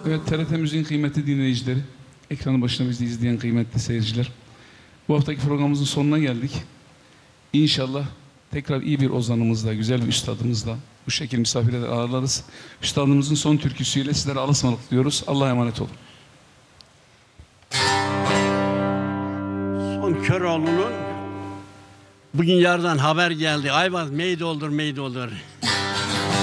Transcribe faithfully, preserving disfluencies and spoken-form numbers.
Evet, T R T Müziğin kıymetli dinleyicileri, ekranı başına bizi izleyen kıymetli seyirciler. Bu haftaki programımızın sonuna geldik. İnşallah tekrar iyi bir ozanımızla, güzel bir üstadımızla bu şekilde misafirleri ağırlarız. Üstadımızın son türküsüyle sizlere Allah'a ısmarladık diyoruz. Allah'a emanet olun. Son Köroğlu'nun bugün yardan haber geldi. Ayvaz meydoldur meydoldur.